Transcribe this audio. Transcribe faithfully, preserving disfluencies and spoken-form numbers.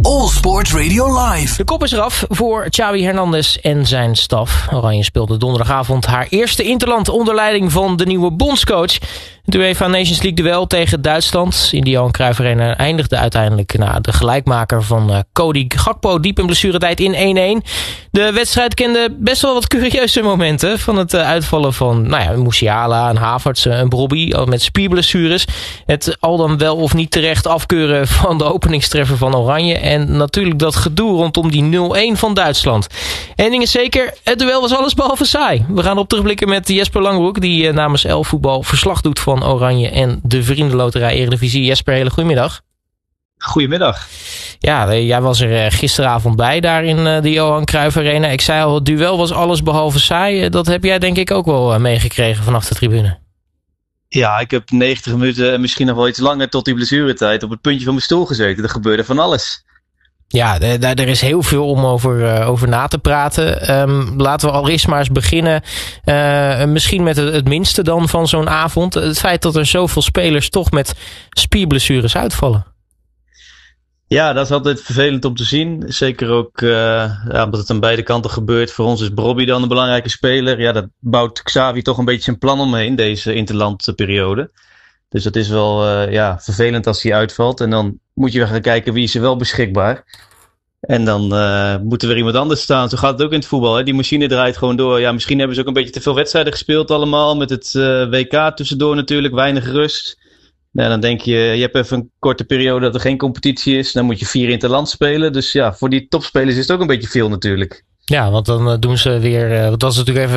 All Sports Radio Live. De kop is eraf voor Xavi Hernandez en zijn staf. Oranje speelde donderdagavond haar eerste interland onder leiding van de nieuwe bondscoach. Het UEFA Nations League duel tegen Duitsland in de Johan Cruijff Arena eindigde uiteindelijk na de gelijkmaker van uh, Cody Gakpo diep in blessuretijd in één-één. De wedstrijd kende best wel wat curieuze momenten. Van het uh, uitvallen van nou ja, Musiala, een Havertz, een Brobby met spierblessures. Het al dan wel of niet terecht afkeuren van de openingstreffer van Oranje. En natuurlijk dat gedoe rondom die nul-één van Duitsland. Eén ding is zeker, het duel was alles behalve saai. We gaan op terugblikken met Jesper Langbroek, die uh, namens Elf Voetbal verslag doet van Oranje en de Vriendenloterij Eredivisie. Jesper, hele goedemiddag. Goedemiddag. Ja, jij was er gisteravond bij daar in de Johan Cruijff Arena. Ik zei al, het duel was alles behalve saai. Dat heb jij denk ik ook wel meegekregen vanaf de tribune. Ja, ik heb negentig minuten en misschien nog wel iets langer tot die blessuretijd op het puntje van mijn stoel gezeten. Er gebeurde van alles. Ja, er is heel veel om over, over na te praten. Um, laten we al eerst maar eens beginnen. Uh, misschien met het, het minste dan van zo'n avond. Het feit dat er zoveel spelers toch met spierblessures uitvallen. Ja, dat is altijd vervelend om te zien. Zeker ook uh, ja, omdat het aan beide kanten gebeurt. Voor ons is Brobby dan een belangrijke speler. Ja, dat bouwt Xavi toch een beetje zijn plan omheen, deze interlandperiode. Dus dat is wel uh, ja, vervelend als hij uitvalt. En dan moet je weer gaan kijken wie is er wel beschikbaar. En dan uh, moet er weer iemand anders staan. Zo gaat het ook in het voetbal. Hè? Die machine draait gewoon door. Ja, misschien hebben ze ook een beetje te veel wedstrijden gespeeld allemaal. Met het uh, W K tussendoor natuurlijk. Weinig rust. Nou, dan denk je, je hebt even een korte periode dat er geen competitie is. Dan moet je vier interland spelen. Dus ja, voor die topspelers is het ook een beetje veel natuurlijk. Ja, want dan doen ze weer, dat was natuurlijk even